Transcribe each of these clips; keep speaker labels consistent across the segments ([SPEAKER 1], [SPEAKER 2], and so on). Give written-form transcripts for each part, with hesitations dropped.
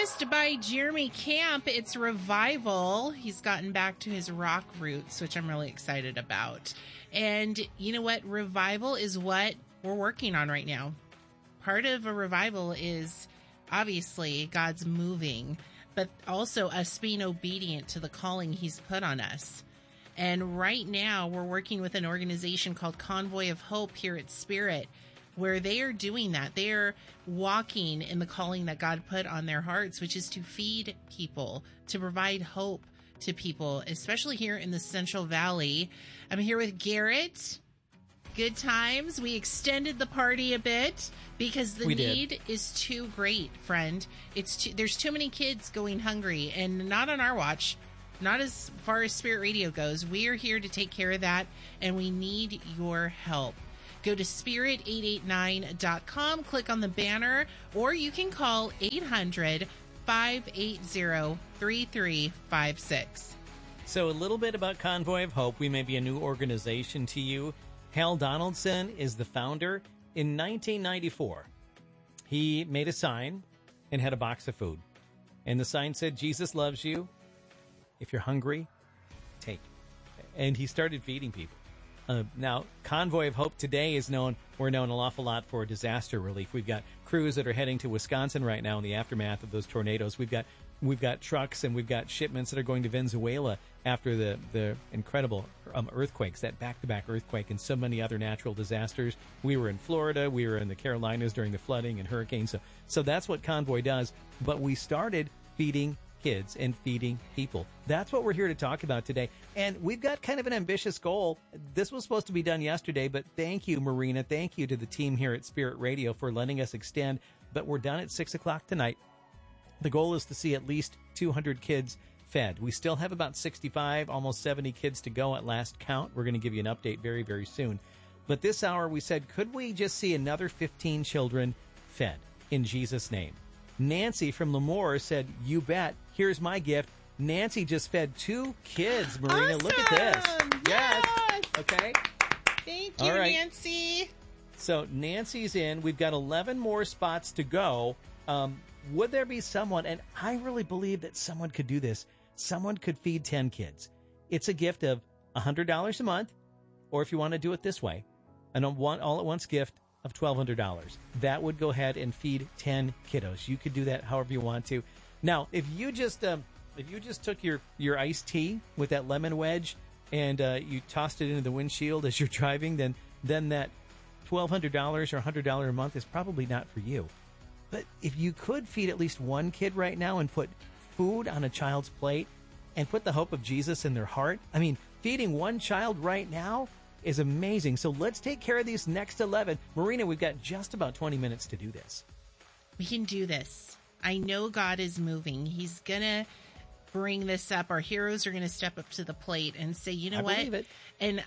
[SPEAKER 1] Produced by Jeremy Camp, it's Revival. He's gotten back to his rock roots, which I'm really excited about. And you know what? Revival is what we're working on right now. Part of a revival is obviously God's moving, but also us being obedient to the calling he's put on us. And right now we're working with an organization called Convoy of Hope here at Spirit, where they are doing that. They are walking in the calling that God put on their hearts, which is to feed people, to provide hope to people, especially here in the Central Valley. I'm here with Garrett. Good times. We extended the party a bit because the need is too great, friend. There's too many kids going hungry, and not on our watch. Not as far as Spirit Radio goes. We are here to take care of that, and we need your help. Go to spirit889.com, click on the banner, or you can call 800-580-3356.
[SPEAKER 2] So a little bit about Convoy of Hope. We may be a new organization to you. Hal Donaldson is the founder. In 1994, he made a sign and had a box of food. And the sign said, Jesus loves you. If you're hungry, take. And he started feeding people. Now, Convoy of Hope today we're known an awful lot for disaster relief. We've got crews that are heading to Wisconsin right now in the aftermath of those tornadoes. We've got trucks and we've got shipments that are going to Venezuela after the incredible earthquakes, that back-to-back earthquake and so many other natural disasters. We were in Florida. We were in the Carolinas during the flooding and hurricanes. So that's what Convoy does. But we started feeding kids and feeding people. That's what we're here to talk about today. And we've got kind of an ambitious goal. This was supposed to be done yesterday, but thank you, Marina. Thank you to the team here at Spirit Radio for letting us extend. But we're done at 6 o'clock tonight. The goal is to see at least 200 kids fed. We still have about 65, almost 70 kids to go at last count. We're going to give you an update very, very soon. But this hour we said, could we just see another 15 children fed in Jesus' name? Nancy from Lemoore said, you bet. Here's my gift. Nancy just fed 2 kids, Marina.
[SPEAKER 1] Awesome.
[SPEAKER 2] Look at this.
[SPEAKER 1] Yes.
[SPEAKER 2] Okay.
[SPEAKER 1] Thank you,
[SPEAKER 2] all right.
[SPEAKER 1] Nancy.
[SPEAKER 2] So Nancy's in. We've got 11 more spots to go. Would there be someone, and I really believe that someone could do this, someone could feed 10 kids. It's a gift of $100 a month, or if you want to do it this way, an all-at-once gift of $1,200. That would go ahead and feed 10 kiddos. You could do that however you want to. Now, if you just took your iced tea with that lemon wedge and you tossed it into the windshield as you're driving, then that $1,200 or $100 a month is probably not for you. But if you could feed at least one kid right now and put food on a child's plate and put the hope of Jesus in their heart, I mean, feeding one child right now is amazing. So let's take care of these next 11. Marina, we've got just about 20 minutes to do this.
[SPEAKER 1] We can do this. I know God is moving. He's going to bring this up. Our heroes are going to step up to the plate and say, you know what?
[SPEAKER 2] Believe it.
[SPEAKER 1] And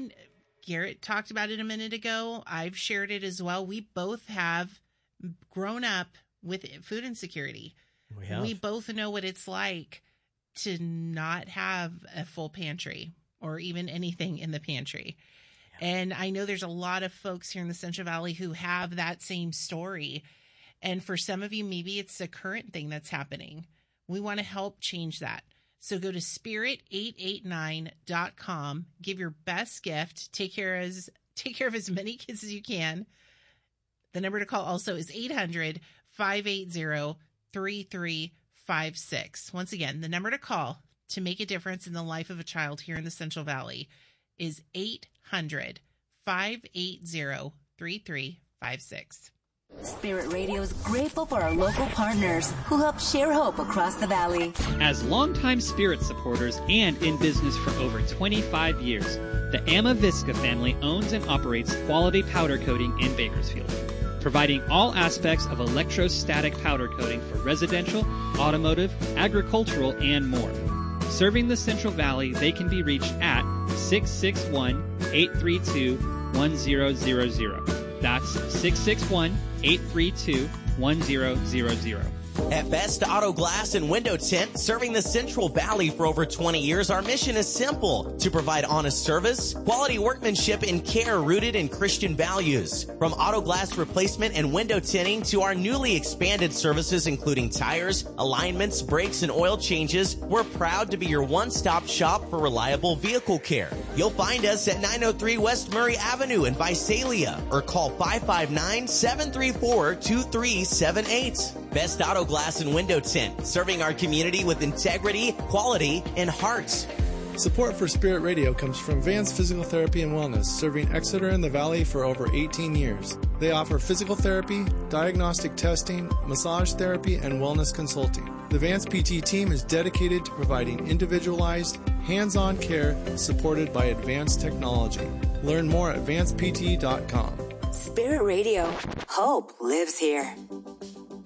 [SPEAKER 1] Garrett talked about it a minute ago. I've shared it as well. We both have grown up with food insecurity. We both know what it's like to not have a full pantry or even anything in the pantry. Yeah. And I know there's a lot of folks here in the Central Valley who have that same story. And for some of you, maybe it's a current thing that's happening. We want to help change that. So go to spirit889.com, give your best gift, take care of as many kids as you can. The number to call also is 800-580-3356. Once again, the number to call to make a difference in the life of a child here in the Central Valley is 800-580-3356.
[SPEAKER 3] Spirit Radio is grateful for our local partners who help share hope across the valley.
[SPEAKER 4] As longtime Spirit supporters and in business for over 25 years, the Amavisca family owns and operates Quality Powder Coating in Bakersfield, providing all aspects of electrostatic powder coating for residential, automotive, agricultural, and more. Serving the Central Valley, they can be reached at 661-832-1000. That's 661-832-1000.
[SPEAKER 5] At Best Auto Glass and Window Tint, serving the Central Valley for over 20 years, our mission is simple: to provide honest service, quality workmanship, and care rooted in Christian values. From auto glass replacement and window tinting to our newly expanded services including tires, alignments, brakes, and oil changes, we're proud to be your one-stop shop for reliable vehicle care. You'll find us at 903 West Murray Avenue in Visalia or call 559-734-2378. Best Auto Glass and Window Tint, serving our community with integrity, quality, and heart.
[SPEAKER 6] Support for Spirit Radio comes from Vance Physical Therapy and Wellness, serving Exeter and the Valley for over 18 years. They offer physical therapy, diagnostic testing, massage therapy, and wellness consulting. The Vance PT team is dedicated to providing individualized, hands-on care supported by advanced technology. Learn more at vancept.com.
[SPEAKER 3] Spirit Radio. Hope lives here.